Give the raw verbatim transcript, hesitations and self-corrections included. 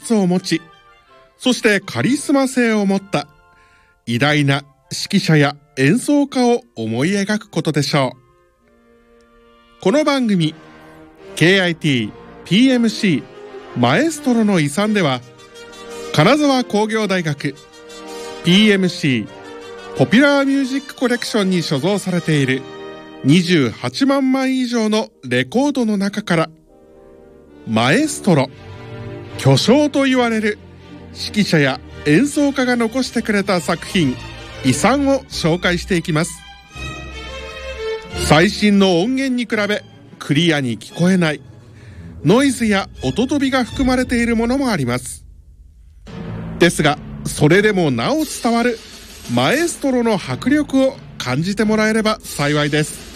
術を持ち、そしてカリスマ性を持った偉大な指揮者や演奏家を思い描くことでしょう。この番組 ケーアイティー、ピーエムシー、マエストロの遺産では、金沢工業大学 ピーエムシー ポピュラーミュージックコレクションに所蔵されているにじゅうはちまんまい以上のレコードの中から、マエストロ、巨匠と言われる指揮者や演奏家が残してくれた作品、遺産を紹介していきます。最新の音源に比べクリアに聞こえないノイズや音飛びが含まれているものもあります。ですが、それでもなお伝わるマエストロの迫力を感じてもらえれば幸いです。